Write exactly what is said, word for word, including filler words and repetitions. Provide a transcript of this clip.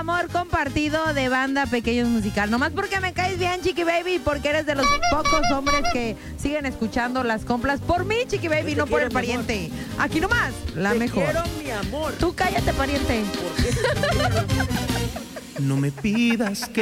amor compartido de Banda Pequeños Musical. Nomás porque me caes bien, Chiqui Baby, porque eres de los pocos hombres que siguen escuchando las compras por mí, Chiqui Baby, Te no por quiero, el mi pariente. Aquí nomás, la Te mejor. quiero, mi amor. Tú cállate, pariente. ¿Por qué? No me pidas que